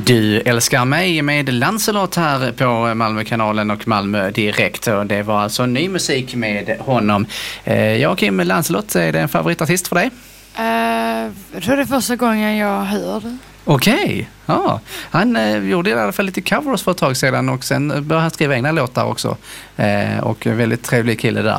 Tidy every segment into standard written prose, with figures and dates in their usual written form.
Du älskar mig med Lancelot här på Malmökanalen och Malmö Direkt. Och det var alltså ny musik med honom. Joakim, Lancelot, är det en favoritartist för dig? Jag tror det är första gången jag hör det. Okej, ja. Han gjorde i alla fall lite covers för ett tag sedan och sen började han skriva egna låtar också. Och väldigt trevlig kille där.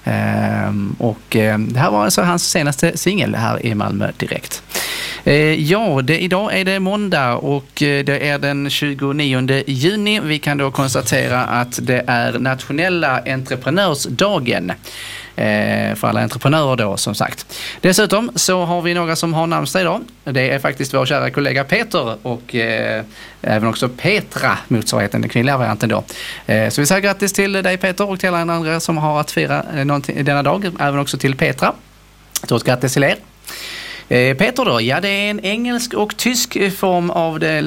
Det här var alltså hans senaste singel här i Malmö Direkt. Idag är det måndag och det är den 29 juni. Vi kan då konstatera att det är nationella entreprenörsdagen. För alla entreprenörer då, som sagt. Dessutom så har vi några som har namnsdag idag. Det är faktiskt vår kära kollega Peter och även också Petra, motsvarigheten, den kvinnliga varianten då. Så vi säger grattis till dig Peter och till alla andra som har att fira denna dag. Även också till Petra. Stort grattis till er. Peter då, ja, det är en engelsk och tysk form av det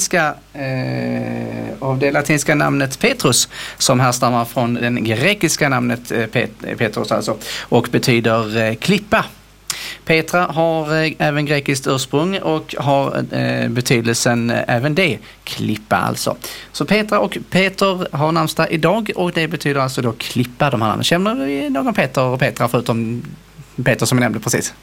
latinska namnet Petrus som härstammar från den grekiska namnet Petrus alltså och betyder klippa. Petra har även grekiskt ursprung och har betydelsen även det, klippa alltså. Så Petra och Peter har namnsdag idag och det betyder alltså då klippa de här namnen. Känner vi någon Peter och Petra förutom Peter som jag nämnde precis?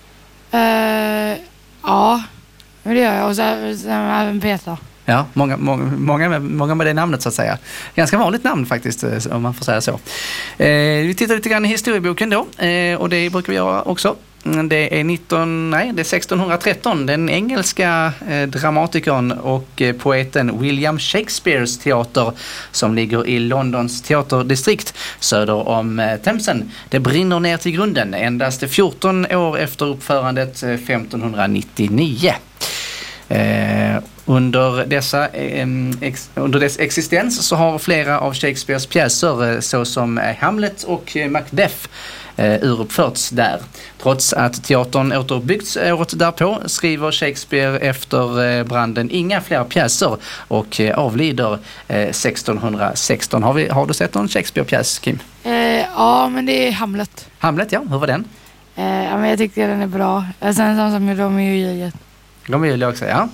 Ja, det gör jag. Och så även Peter. Ja, många med det namnet så att säga. Ganska vanligt namn faktiskt, om man får säga så. Vi tittar lite grann i historieboken då. Och det brukar vi göra också. Det är 1613. Den engelska dramatikern och poeten William Shakespeares teater som ligger i Londons teaterdistrikt söder om Themsen. Det brinner ner till grunden endast 14 år efter uppförandet 1599. Under dess existens så har flera av Shakespeares pjäser såsom Hamlet och Macbeth uruppförts där. Trots att teatern återuppbyggts året därpå skriver Shakespeare efter branden inga fler pjäser och avlider 1616. Har du sett någon Shakespeare-pjäs, Kim? Ja, men det är Hamlet. Hamlet, ja. Hur var den? Men jag tyckte den är bra. Sen som de är ju givet. De vill jag också, ja.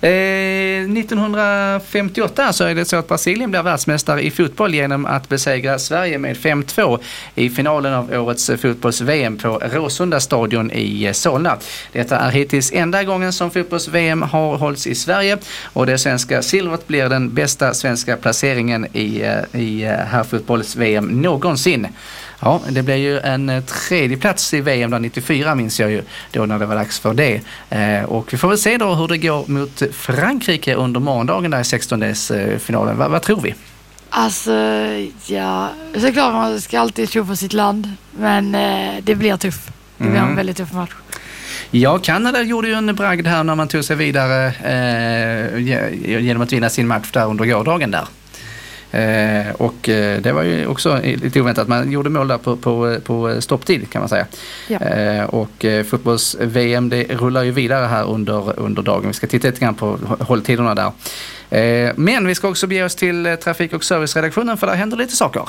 1958 så är det så att Brasilien blir världsmästare i fotboll genom att besegra Sverige med 5-2 i finalen av årets fotbolls-VM på Råsunda stadion i Solna. Detta är hittills enda gången som fotbolls-VM har hållits i Sverige och det svenska silvret blir den bästa svenska placeringen i herrfotbolls-VM någonsin. Ja, det blev ju en tredje plats i VM där 94 minns jag ju då när det var dags för det. Och vi får väl se då hur det går mot Frankrike under morgondagen där i 16-delsfinalen. Vad tror vi? Alltså, ja, såklart man ska alltid tro på sitt land, men det blir tuff. Det blir en väldigt tuff match. Ja, Kanada gjorde ju en bragd här när man tog sig vidare genom att vinna sin match där under gårdagen där. Och det var ju också lite oväntat. Man gjorde mål där på stopptid kan man säga. Ja. Och fotbolls-VM det rullar ju vidare här under dagen. Vi ska titta lite grann på hålltiderna där. Men vi ska också bege oss till trafik- och serviceredaktionen för där händer lite saker.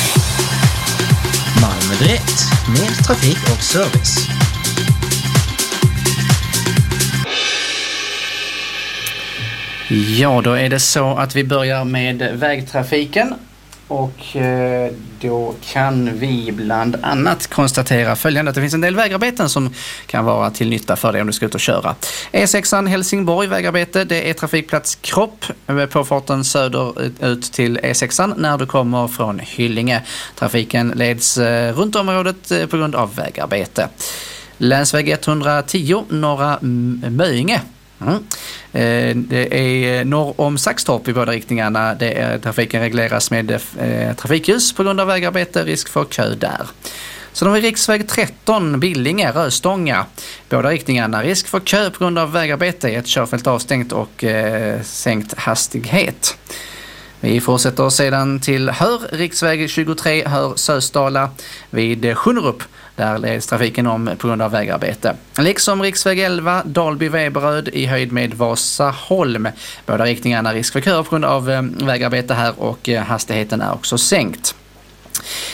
Malmö Direkt med trafik och service. Ja, då är det så att vi börjar med vägtrafiken och då kan vi bland annat konstatera följande att det finns en del vägarbeten som kan vara till nytta för dig om du ska ut och köra. E6an Helsingborg vägarbete, det är trafikplats Kropp på farten söder ut till E6an när du kommer från Hyllinge. Trafiken leds runt området på grund av vägarbete. Länsväg 110 norra Möinge. Det är norr om Saxtorp i båda riktningarna. Trafiken regleras med trafikljus på grund av vägarbete, risk för kö där. Så då har vi riksväg 13 Billinge, Röstånga. Båda riktningarna, risk för kö på grund av vägarbete, ett körfält avstängt och sänkt hastighet. Vi fortsätter sedan till riksväg 23 Sösdala vid Sjunnerup. Där leds trafiken om på grund av vägarbete. Liksom riksväg 11 Dalby-Veberöd i höjd med Vasaholm. Båda riktningarna risk för kö på grund av vägarbete här och hastigheten är också sänkt.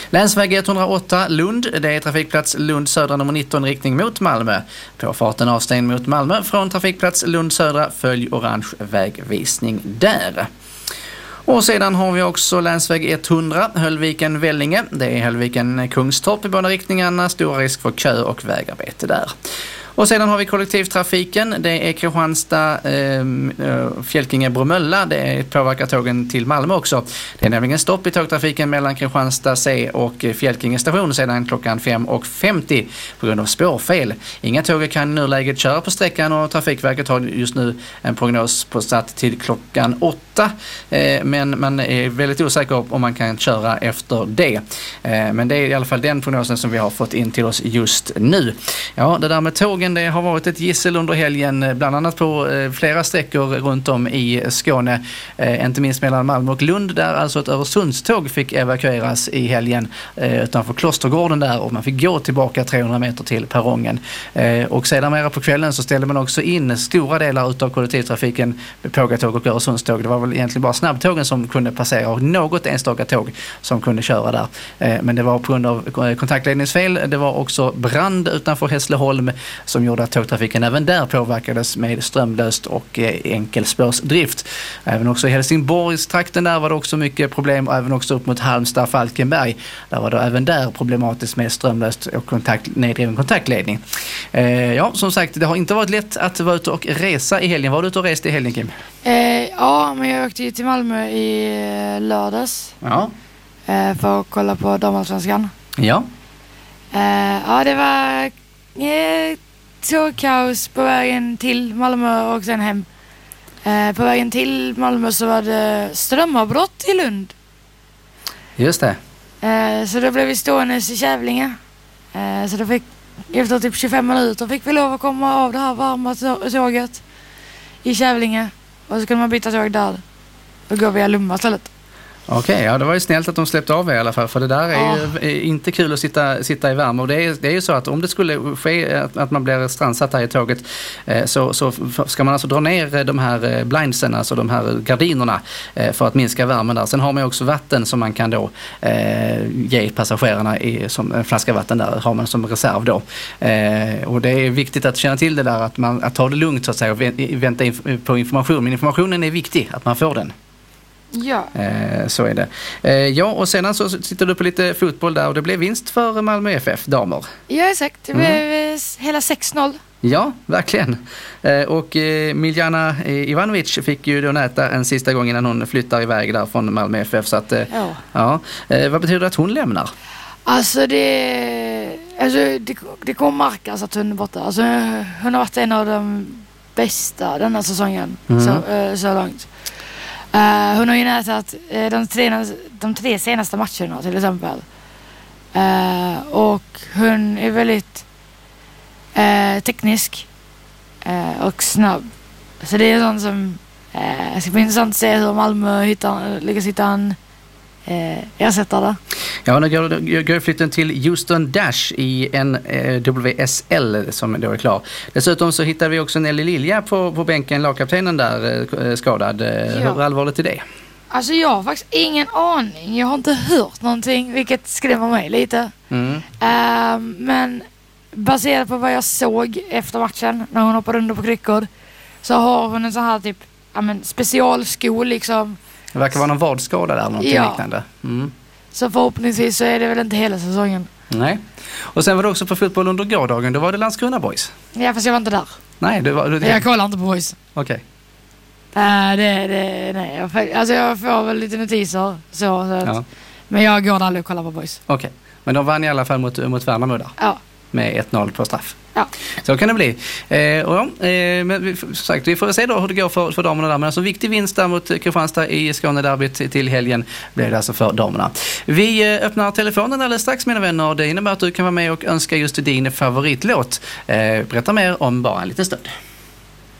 Länsväg 108 Lund, det är trafikplats Lund södra nummer 19 riktning mot Malmö. På farten avstängd mot Malmö från trafikplats Lund södra, följ orange vägvisning där. Och sedan har vi också länsväg 100 Höllviken-Vellinge. Det är Höllviken-Kungstorp i båda riktningarna, stor risk för kö och vägarbete där. Och sedan har vi kollektivtrafiken. Det är Kristianstad, Fjälkinge-Bromölla. Det påverkar tågen till Malmö också. Det är nämligen stopp i tågtrafiken mellan Kristianstad C och Fjälkinge station sedan klockan 5:50 på grund av spårfel. Inga tåg kan i nuläget köra på sträckan och Trafikverket har just nu en prognos på satt till klockan 8. Men man är väldigt osäker om man kan köra efter det. Men det är i alla fall den prognosen som vi har fått in till oss just nu. Ja, det där med tågen, det har varit ett gissel under helgen, bland annat på flera sträckor runt om i Skåne, inte minst mellan Malmö och Lund, där alltså ett Öresundståg fick evakueras i helgen utanför Klostergården där, och man fick gå tillbaka 300 meter till perrongen. Och sedan mer på kvällen så ställde man också in stora delar utav kollektivtrafiken, Pågatåg och Öresundståg. Det var väl egentligen bara snabbtågen som kunde passera och något enstaka tåg som kunde köra där. Men det var på grund av kontaktledningsfel. Det var också brand utanför Hässleholm som gjorde att tågtrafiken även där påverkades med strömlöst och enkelspårsdrift. Även också i Helsingborgstrakten där var det också mycket problem, och även också upp mot Halmstad, Falkenberg. Där var det även där problematiskt med strömlöst och neddriven kontaktledning. Ja, som sagt, det har inte varit lätt att vara ute och resa i helgen. Var du ute och reste i helgen, Kim? Ja, men jag åkte ju till Malmö i lördags. Ja. För att kolla på damallsvenskan. Ja. Ja, det var tågkaos på vägen till Malmö och sen hem. På vägen till Malmö så var det strömavbrott i Lund. Just det. Så då blev vi stående i Kävlinge. Så då fick, efter typ 25 minuter fick vi lov att komma av det här varma tåget i Kävlinge. Och så kunde man byta tåg där. Då går vi via Lumma istället. Okej, ja, det var ju snällt att de släppte av i alla fall, för det där är ju inte kul att sitta i värme. Och det är ju så att om det skulle ske att man blir strandsatt här i tåget, så ska man alltså dra ner de här blindsen, alltså de här gardinerna, för att minska värmen där. Sen har man också vatten som man kan då ge passagerarna som en flaska vatten där, har man som reserv då. Och det är viktigt att känna till det där, att ta det lugnt så att säga och vänta på information. Men informationen är viktig, att man får den. Ja. Så är det. Ja, och sedan så sitter du på lite fotboll där, och det blev vinst för Malmö FF damer. Ja, exakt. Det blev hela 6-0. Ja, verkligen. Och Miljana Ivanovic fick ju då näta en sista gång innan hon flyttar iväg där från Malmö FF. Så att, ja. Vad betyder det att hon lämnar? Alltså det kommer märkas att hon är borta. Alltså, hon har varit en av de bästa denna säsongen så långt. Hon har ju nätat de 3 senaste matcherna till exempel. Och hon är väldigt teknisk och snabb. Så det är sånt som det ska bli intressant att se hur Malmö lyckas hitta en ersättare. Ja, nu går flytten till Houston Dash i en WSL som då är klar. Dessutom så hittar vi också Nelly Lilja på bänken, lagkaptenen där, skadad. Hur allvarligt är det? Alltså jag har faktiskt ingen aning. Jag har inte hört någonting, vilket skrämmer mig lite. Men baserat på vad jag såg efter matchen när hon hoppade under på kryckor, så har hon en sån här typ specialsko liksom. Det verkar vara någon vadskada där, någonting liknande. Så förhoppningsvis så är det väl inte hela säsongen. Nej. Och sen var det också på fotboll under gårdagen. Då var det Landskrona Boys. Ja, fast jag var inte där. Nej, jag kollar inte på Boys. Okej. Nej. Alltså jag får väl lite notiser. Så att, men jag går aldrig och kollar på Boys. Okej. Men de vann i alla fall mot Värnamo där. Ja. Med 1-0 på straff. Ja. Så kan det bli. Men som sagt, vi får se då hur det går för damerna där. Men alltså viktig vinst där mot Kristianstad i Skåne-derbyt till helgen blev det alltså för damerna. Vi öppnar telefonen alldeles strax, mina vänner. Det innebär att du kan vara med och önska just din favoritlåt. Berätta mer om bara en liten stund.